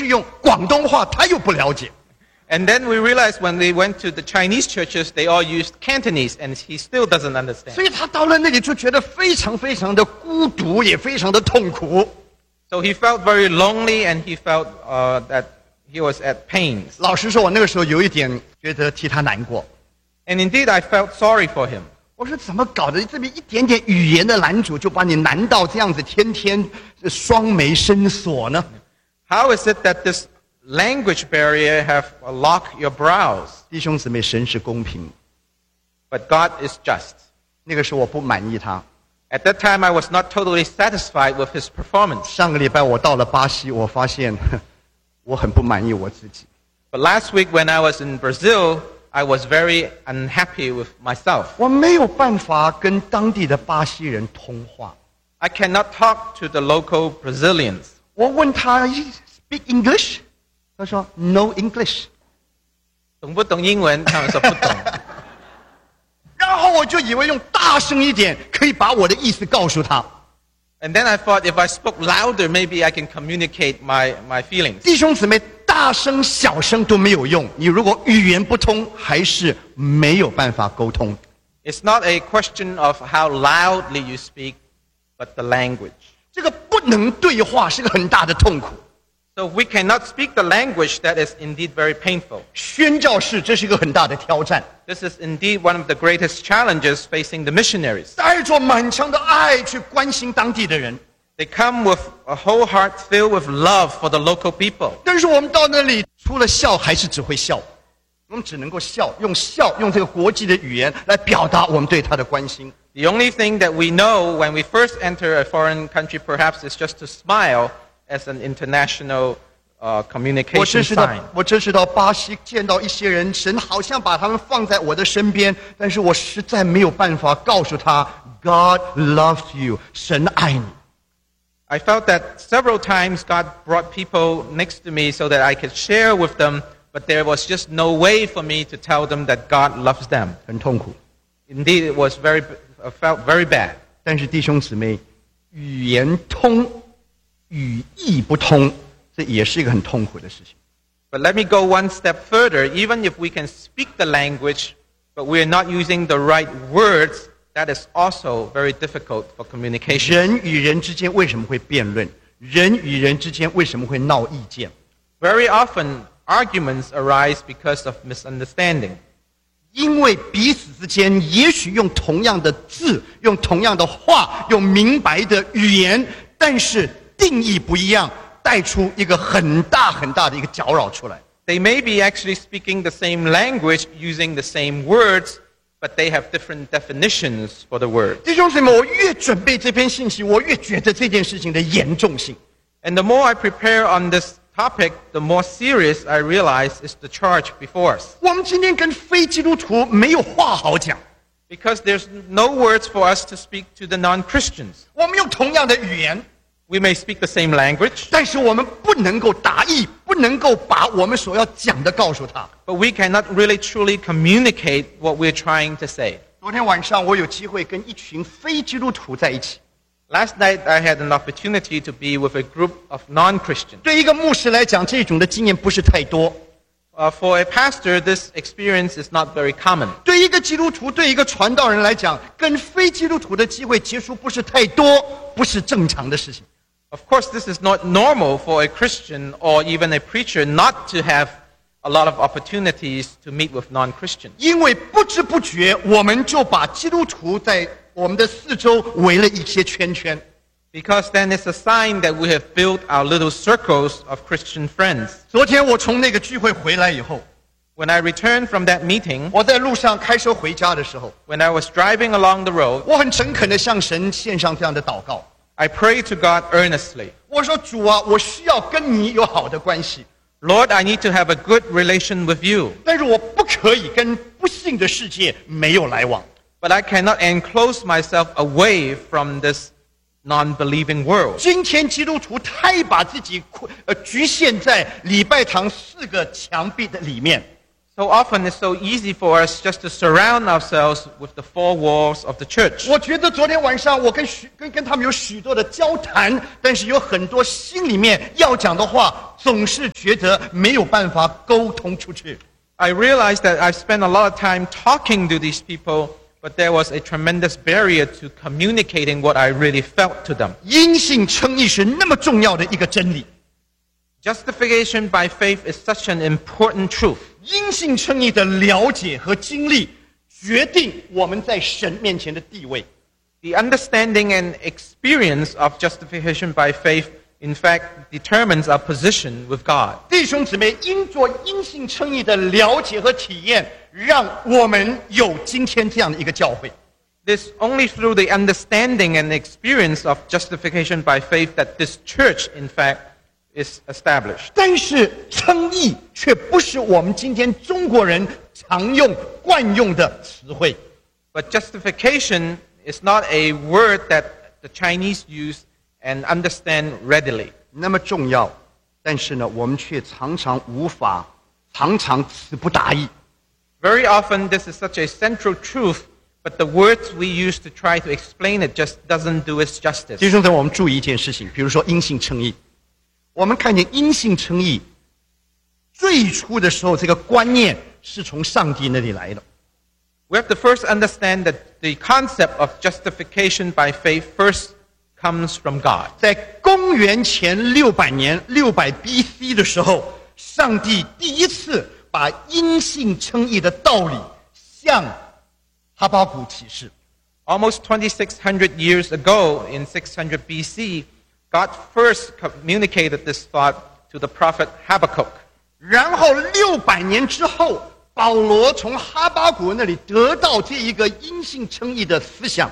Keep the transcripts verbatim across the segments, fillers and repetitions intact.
是用广东话，他又不了解。 And then we realized when we went to the Chinese churches, they all used Cantonese, and he still doesn't understand. 所以他到了那里就觉得非常非常的孤独，也非常的痛苦。 So he felt very lonely, and he felt uh, that he was at pains. 老实说，我那个时候有一点觉得替他难过。 And indeed, I felt sorry for him. 我说怎么搞的？这么一点点语言的拦阻，就把你难到这样子，天天双眉深锁呢？ How is it that this language barrier have locked your brows? 弟兄姊妹，神是公平， But God is just. 那个时候我不满意他。 At that time, I was not totally satisfied with his performance. 上个礼拜我到了巴西，我发现我很不满意我自己。 But last week when I was in Brazil, I was very unhappy with myself. 我没有办法跟当地的巴西人通话。 I cannot talk to the local Brazilians. 我问他 speak English， 他说 no English。 懂不懂英文？他们说不懂。 然后我就以为用大声一点可以把我的意思告诉他。 And then I thought if I spoke louder, maybe I can communicate my, my feelings. 弟兄姊妹，大声小声都没有用，你如果语言不通，还是没有办法沟通。 It's not a question of how loudly you speak, but the language. 这个不能对话是个很大的痛苦。 So we cannot speak the language, that is indeed very painful. 宣教士这是一个很大的挑战， This is indeed one of the greatest challenges facing the missionaries. 带着满腔的爱去关心当地的人。 They come with a whole heart filled with love for the local people. 但是我们到那里，除了笑，还是只会笑。我们只能够笑，用笑，用这个国际的语言来表达我们对他的关心。 The only thing that we know when we first enter a foreign country perhaps is just to smile as an international uh, 我 communication 这次到 sign. 我这次到巴西见到一些人，神好像把他们放在我的身边，但是我实在没有办法告诉他 God loves you， 神爱你。 I felt that several times God brought people next to me so that I could share with them, but there was just no way for me to tell them that God loves them. 很痛苦。 Indeed, it was very, I felt very bad. 但是弟兄姊妹，语言通，语义不通，这也是一个很痛苦的事情。 But let me go one step further. Even if we can speak the language, but we are not using the right words, that is also very difficult for communication. 人与人之间为什么会辩论？人与人之间为什么会闹意见？ Very often, arguments arise because of misunderstanding. 因为彼此之间也许用同样的字，用同样的话，用明白的语言，但是定义不一样，带出一个很大很大的一个搅扰出来。 They may be actually speaking the same language, using the same words, but they have different definitions for the word. 弟兄姊妹，我越准备这篇信息，我越觉得这件事情的严重性。 And the more I prepare on this topic, the more serious I realize is the charge before us. 我们今天跟非基督徒没有话好讲， Because there's no words for us to speak to the non-Christians. 我们用同样的语言， We may speak the same language, 但是我们不能够达意，不能够把我们所要讲的告诉他。 but we cannot really truly communicate what we're trying to say. 昨天晚上我有机会跟一群非基督徒在一起。 Last night I had an opportunity to be with a group of non-Christians. 对一个牧师来讲，这种的经验不是太多。 Uh, for a pastor, this experience is not very common. 对一个基督徒，对一个传道人来讲，跟非基督徒的机会接触不是太多，不是正常的事情。 Of course, this is not normal for a Christian or even a preacher not to have a lot of opportunities to meet with non-Christians. 因为不知不觉，我们就把基督徒在我们的四周围了一些圈圈。 Because then it's a sign that we have built our little circles of Christian friends. 昨天我从那个聚会回来以后， When I returned from that meeting, 我在路上开车回家的时候， when I was driving along the road, 我很诚恳地向神献上这样的祷告。 I prayed to God earnestly. 我说主啊，我需要跟你有好的关系， Lord, I need to have a good relation with you, 但是我不可以跟不信的世界没有来往。 but I cannot enclose myself away from this non-believing world. 今天基督徒太把自己呃局限在礼拜堂四个墙壁的里面。 So often it's so easy for us just to surround ourselves with the four walls of the church. 我觉得昨天晚上我跟许跟跟他们有许多的交谈，但是有很多心里面要讲的话，总是觉得没有办法沟通出去。 I realized that I've spent a lot of time talking to these people, but there was a tremendous barrier to communicating what I really felt to them. 因信称义是那么重要的一个真理， Justification by faith is such an important truth. 因信称义的了解和经历，决定我们在神面前的地位。 The understanding and experience of justification by faith, in fact, determines our position with God. 弟兄姊妹，因着因信称义的了解和体验，让我们有今天这样的一个教会。 It's only through the understanding and experience of justification by faith that this church, in fact, is established. 但是称义却不是我们今天中国人常用惯用的词汇。 But justification is not a word that the Chinese use and understand readily. 那么重要，但是呢，我们却常常无法，常常词不达意。 Very often this is such a central truth, but the words we use to try to explain it just doesn't do its justice. 弟兄姊妹，我们注意一件事情，比如说因信称义，我们看见因信称义，最初的时候这个观念是从上帝那里来的。 We have to first understand that the concept of justification by faith first comes from God. 在公元前六百年六百 B C 的时候，上帝第一次把因信称义的道理向哈巴谷启示。 Almost twenty-six hundred years ago, in six hundred B C, God first communicated this thought to the prophet Habakkuk. 然后六百年之后，保罗从哈巴谷那里得到这一个因信称义的思想。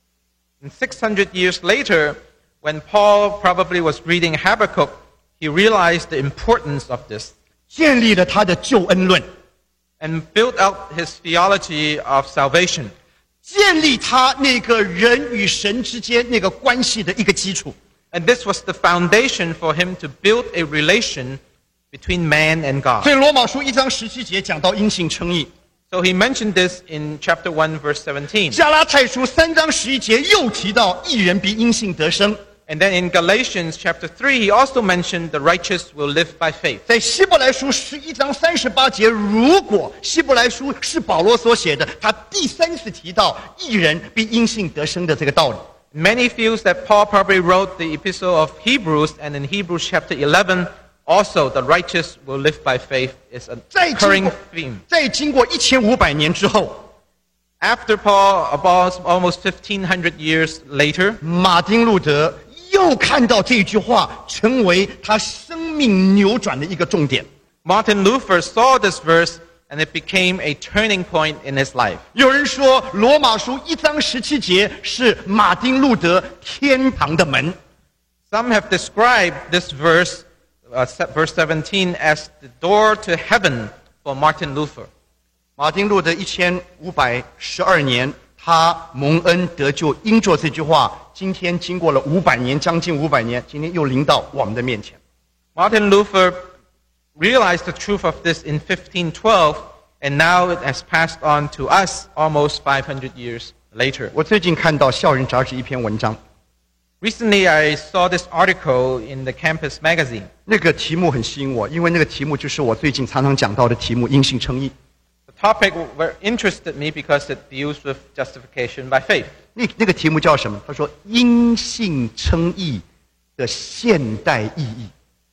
And six hundred years later, when Paul probably was reading Habakkuk, he realized the importance of this 建立了他的救恩论， and built out his theology of salvation. 建立他那个人与神之间那个关系的一个基础。 And this was the foundation for him to build a relation between man and 所 God. 以罗马书一章十七节讲到因信称义， So he mentioned this in chapter one, verse seventeen. 加拉太书三章十一节又提到义人必因信得生。 And then in Galatians chapter three, he also mentioned the righteous will live by faith. 在希伯来书十一章三十八节，如果希伯来书是保罗所写的，他第三次提到义人必因信得生的这个道理。 Many feels that Paul probably wrote the epistle of Hebrews, and in Hebrews chapter eleven, also the righteous will live by faith is a 在经 recurring 过 theme. 在经过一千五百年之后， After Paul, about almost fifteen hundred years later, 马丁路德又看到这句话成为他生命扭转的一个重点。 Martin Luther saw this verse, and it became a turning point in his life. 有人说，罗马书一章十七节是马丁路德天堂的门。 Some have described this verse, uh, se- verse seventeen, as the door to heaven for Martin Luther. 马丁路德一千五百十二年，他蒙恩得救，因着这句话，今天经过了五百年，将近五百年，今天又临到我们的面前。 Martin Luther realized the truth of this in fifteen twelve, and now it has passed on to us almost five hundred years later. 我最近看到《校园杂志》一篇文章， Recently, I saw this article in the Campus magazine. 那个题目很吸引我，因为那个题目就是我最近常常讲到的题目——因信称义。 The topic very interested me because it deals with justification by faith. 那那个题目叫什么？他说：“因信称义的现代意义。”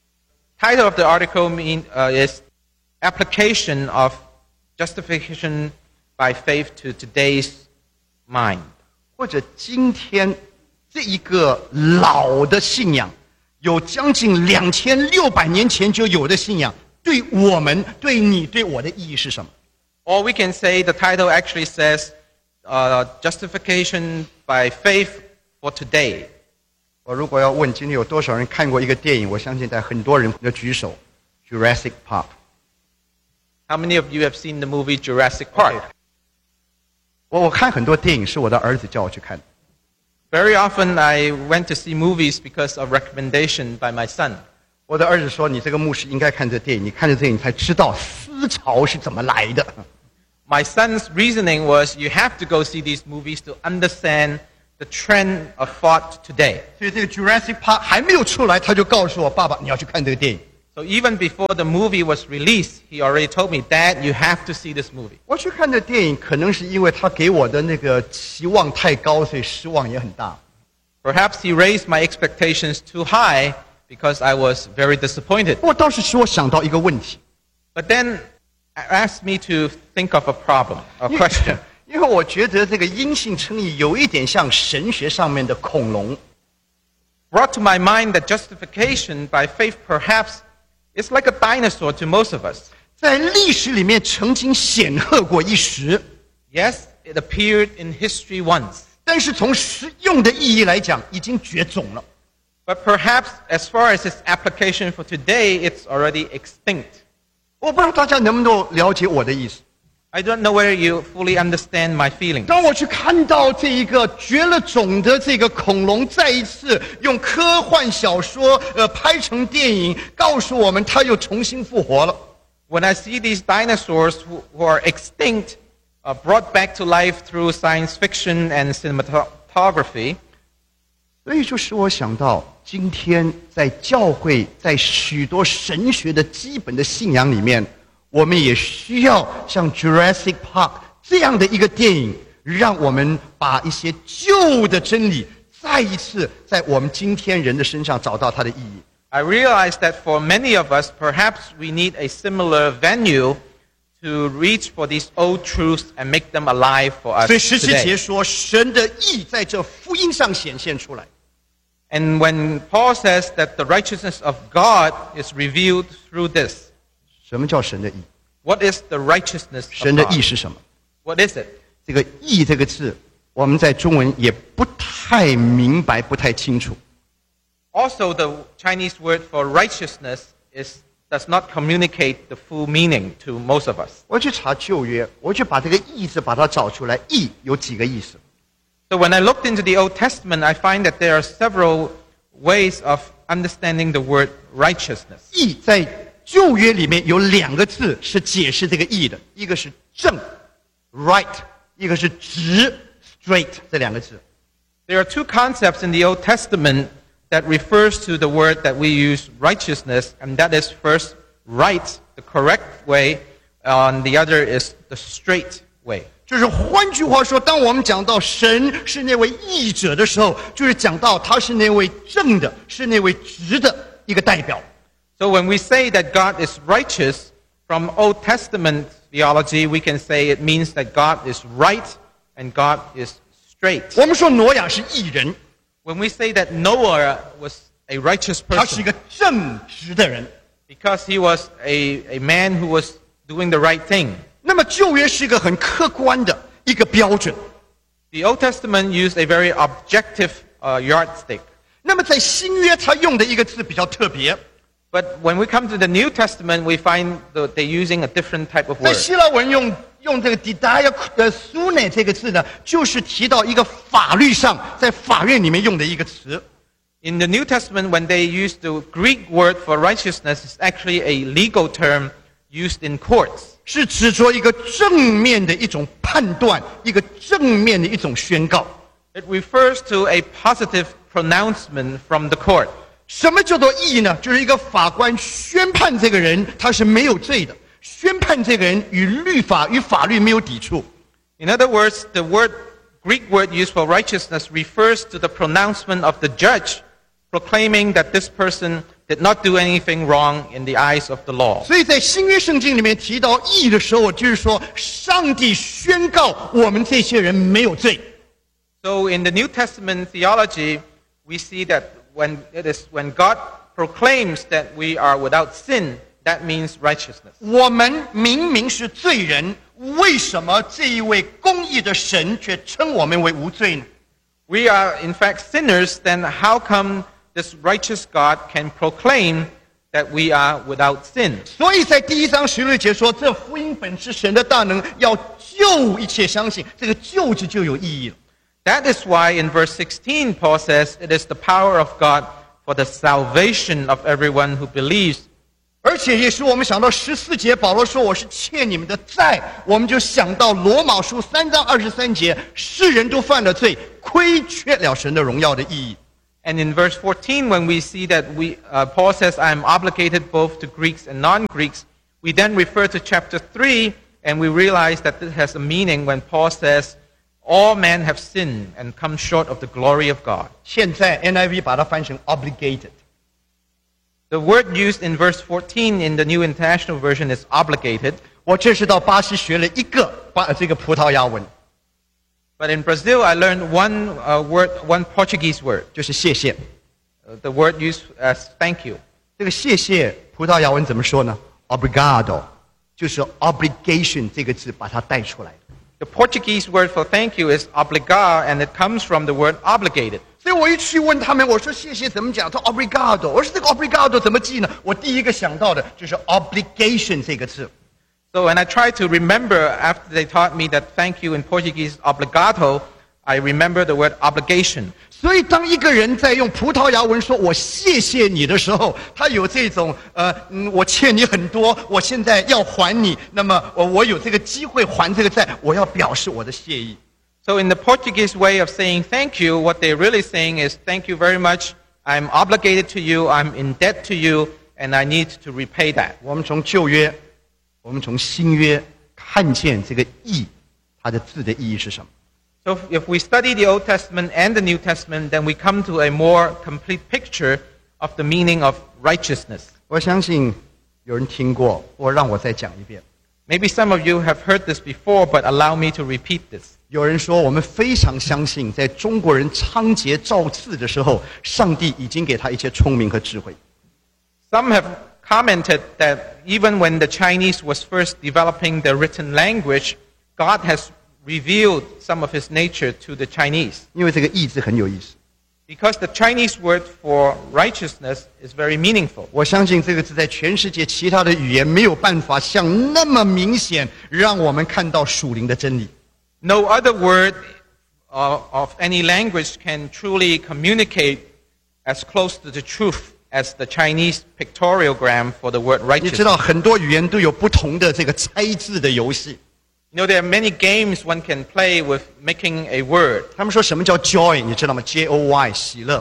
Title of the article mean, uh, is Application of Justification by Faith to Today's Mind. 或者今天这一个老的信仰，有将近两千六百年前就有的信仰，对我们、对你、对我的意义是什么？ Or we can say the title actually says uh, Justification by Faith for Today. 我如果要问今天有多少人看过一个电影，我相信在很多人要举手。Jurassic Park。 How many of you have seen the movie Jurassic Park? 我我看很多电影是我的儿子叫我去看的。 Very often I went to see movies because of recommendation by my son. 我的儿子说：“你这个牧师应该看这电影，你看这电影才知道四思潮是怎么来的。 My son's reasoning was, you have to go see these movies to understand the trend of thought today. 所以这个 Jurassic Park 还没有出来，他就告诉我，爸爸，你要去看这个电影。 So even before the movie was released, he already told me, Dad, you have to see this movie. 我去看这电影，可能是因为他给我的那个期望太高，所以失望也很大。 Perhaps he raised my expectations too high because I was very disappointed. 不过倒是使我想到一个问题。 But then it asked me to think of a problem, a question. 因为我觉得这个因信称义有一点像神学上面的恐龙。 Brought to my mind that justification by faith perhaps is like a dinosaur to most of us. 在历史里面曾经显赫过一时， Yes, it appeared in history once. 但是从实用的意义来讲，已经绝种了。 But perhaps as far as its application for today, it's already extinct. 我不知道大家能不能了解我的意思。 I don't know whether you fully understand my feelings. 当我去看到这一个绝了种的这个恐龙，再一次用科幻小说呃拍成电影，告诉我们它又重新复活了。 When I see these dinosaurs who, who are extinct, uh, brought back to life through science fiction and cinematography, 所以就使我想到，今天在教会，在许多神学的基本的信仰里面，我们也需要像 Jurassic Park 这样的一个电影，让我们把一些旧的真理再一次在我们今天人的身上找到它的意义。 I realize that for many of us, perhaps we need a similar venue to reach for these old truths and make them alive for us 所以十七 today. 节说，神的义在这福音上显现出来。 And when Paul says that the righteousness of God is revealed through this, 什么叫神的义？ what is the righteousness 神 of 的义 God? 是什么？ What is it? 这个义这个字，我们在中文也不太明白，不太清楚。 Also, the Chinese word for righteousness is, does not communicate the full meaning to most of us. 我去查旧约，我去把这个义字把它找出来，义有几个意思？ So when I looked into the Old Testament, I find that there are several ways of understanding the word righteousness. 义在旧约里面有两个字是解释这个义的，一个是正 （right）， 一个是直 （straight） 这两个字。 There are two concepts in the Old Testament that refers to the word that we use, righteousness, and that is first right, the correct way, and the other is the straight way. 就是换句话说，当我们讲到神是那位义者的时候，就是讲到他是那位正的，是那位直的一个代表。 So when we say that God is righteous, from Old Testament theology, we can say it means that God is right and God is straight. 我们说挪亚是义人， When we say that Noah was a righteous 他是一 person 个正直的人。 because he was a, a man who was doing the right thing. 那么旧约是一个很客观的一个标准。 The Old Testament used a very objective uh, yardstick. 那么在新约，他用的一个字比较特别， But when we come to the New Testament, we find that they're using a different type of 在 word. 希腊文用用这个 didaia这个字呢，就是提到一个法律上在法院里面用的一个词。 In the New Testament, when they use the Greek word for righteousness, it's actually a legal term used in courts. 是指着一个正面的一种判断，一个正面的一种宣告。 It refers to a positive pronouncement from the court. 什么叫做义呢？就是一个法官宣判这个人他是没有罪的，宣判这个人与律法与法律没有抵触。 In other words, the word Greek word used for righteousness refers to the pronouncement of the judge, proclaiming that this person did not do anything wrong in the eyes of the law. 所以在新约圣经里面提到义的时候，就是说上帝宣告我们这些人没有罪。 So in the New Testament theology, we see that when it is when God proclaims that we are without sin, that means righteousness. 我们明明是罪人，为什么这一位公义的神却称我们为无罪呢？ We are in fact sinners, then how come this righteous God can proclaim that we are without sin? 所以在第一章十六节说，这福音本是神的大能，要救一切相信。这个救字就有意义了。 That is why in verse sixteen, Paul says, it is the power of God for the salvation of everyone who believes. 而且也使我们想到十四节，保罗说我是欠你们的债，我们就想到罗马书三章二十三节，世人都犯了罪，亏缺了神的荣耀的意义。 And in verse fourteen, when we see that we, uh, Paul says, I am obligated both to Greeks and non-Greeks, we then refer to chapter three, and we realize that this has a meaning when Paul says, all men have sinned and come short of the glory of God. 现在 N I V 把它翻成 obligated。 The word used in verse fourteen in the New International Version is obligated. 我这是到巴西学了一个巴这个葡萄牙文， But in Brazil, I learned one uh, word, one Portuguese word, 就是谢谢。 uh, the word used as thank you. 这个谢谢葡萄牙文怎么说呢 ？Obrigado， 就是 obligation 这个字把它带出来的。 The Portuguese word for thank you is obrigar, and it comes from the word obligated. 所以我一去问他们，我说谢谢怎么讲？他说 obrigado。我说这个 obrigado 怎么记呢？我第一个想到的就是 obligation 这个字。 So when I try to remember after they taught me that thank you in Portuguese is obrigado, I remember the word obligation. 所以当一个人在用葡萄牙文说我谢谢你的时候，他有这种呃，嗯，我欠你很多，我现在要还你，那么我我有这个机会还这个债，我要表示我的谢意。 So in the Portuguese way of saying thank you, what they're really saying is thank you very much. I'm obligated to you. I'm in debt to you, and I need to repay that. 我们从旧约，我们从新约看见这个义，它的字的意义是什么？ So if we study the Old Testament and the New Testament, then we come to a more complete picture of the meaning of righteousness. 我相信有人听过，或让我再讲一遍。 Maybe some of you have heard this before, but allow me to repeat this. 有人说，我们非常相信，在中国人仓颉造字的时候，上帝已经给他一些聪明和智慧。 Some have commented that even when the Chinese was first developing the written language, God has revealed some of his nature to the Chinese. 因为这个义字很有意思， Because the Chinese word for righteousness is very meaningful. 我相信这个字在全世界其他的语言没有办法像那么明显让我们看到属灵的真理。 No other word uh, of any language can truly communicate as close to the truth as the Chinese pictorial for the word 你知道 righteousness. 很多语言都有不同的这个猜字的游戏。 You know, there are many games one can play with making a word. 他们说什么叫 joy， 你知道吗 ？J O Y 喜乐。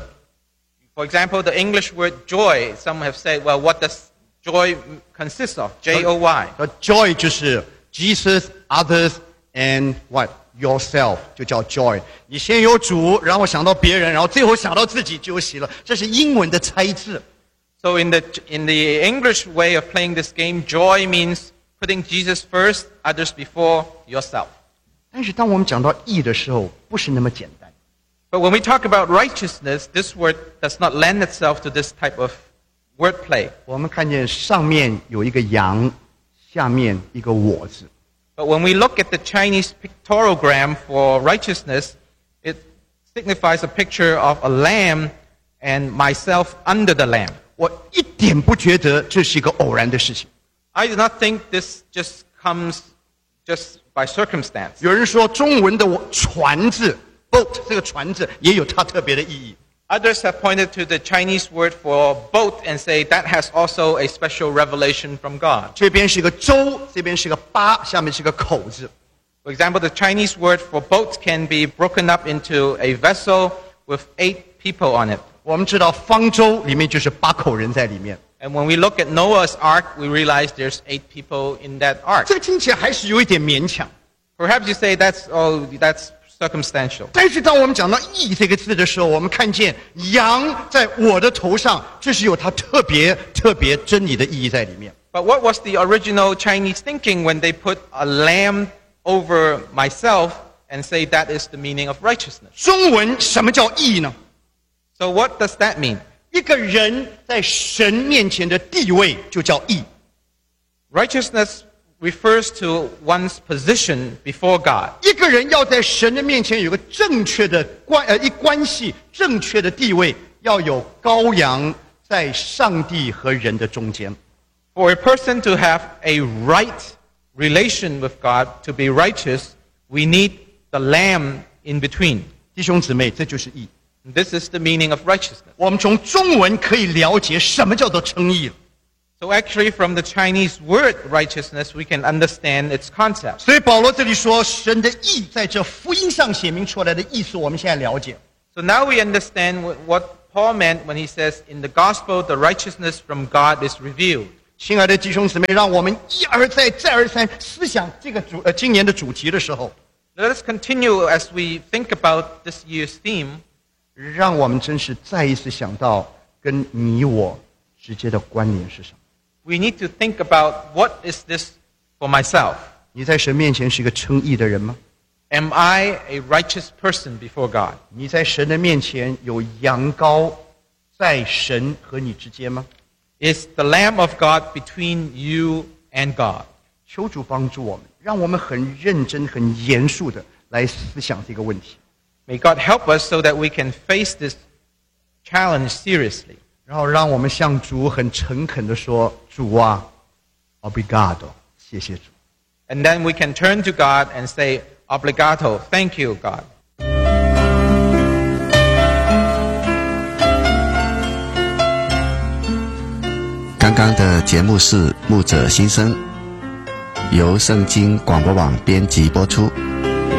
For example, the English word joy, some have said, well, what does joy consist of? J O Y. 呃 joy 就是 Jesus, others and what yourself 就叫 joy。你先有主，然后想到别人，然后最后想到自己就有喜乐。这是英文的猜字。 So in the, in the English way of playing this game, joy means putting Jesus first, others before yourself. 但是当我们讲到义的时候，不是那么简单。 But when we talk about righteousness, this word does not lend itself to this type of wordplay. 我们看见上面有一个羊，下面一个我字。 But when we look at the Chinese pictogram for righteousness, it signifies a picture of a lamb and myself under the lamb. 我一点不觉得这是一个偶然的事情。 I do not think this just comes just by circumstance. 有人说中文的“船”字 （boat） 这个“船”字也有它特别的意义。 Others have pointed to the Chinese word for boat and say that has also a special revelation from God. 这边是一个舟，这边是个八，下面是个口字。 For example, the Chinese word for boat can be broken up into a vessel with eight people on it. 我们知道方舟里面就是八口人在里面。 And when we look at Noah's ark, we realize there's eight people in that ark. 这个听起来还是有一点勉强。 Perhaps you say that's oh that's circumstantial. 但是当我们讲到义这个字的时候，我们看见羊在我的头上，这是有它特别特别真理的意义在里面。 But what was the original Chinese thinking when they put a lamb over myself and say that is the meaning of righteousness? 中文什么叫义呢？ So what does that mean? 一个人在神面前的地位就叫义。 Righteousness refers to one's position before God. 一个人要在神的面前有个正确的关呃一关系，正确的地位，要有羔羊在上帝和人的中间。 For a person to have a right relation with God, to be righteous, we need the lamb in between. 弟兄姊妹，这就是义。 This is the meaning of righteousness. 我们从中文可以了解什么叫做称义了。 So actually from the Chinese word righteousness, we can understand its concept. 所以保罗这里说，神的义在这福音上显明出来的意思，我们现在了解。 So now we understand what, what Paul meant when he says, in the gospel, the righteousness from God is revealed. 亲爱的弟兄姊妹，让我们一而再、再而三思想这个主呃今年的主题的时候， Let us continue as we think about this year's theme. 让我们真是再一次想到跟你我直接的关联是什么。 We need to think about, what is this for myself? 你在神面前是一个称义的人吗？ Am I a righteous person before God? 你在神的面前有羊羔在神和你之间吗？ Is the Lamb of God between you and God? 求主帮助我们，让我们很认真、很严肃的来思想这个问题。 May God help us so that we can face this challenge seriously. 然后让我们向主很诚恳的说：“主啊 ，obrigado， 谢谢主。” And then we can turn to God and say, obligato, thank you, God. 刚刚的节目是牧者心声，由圣经广播网编辑播出。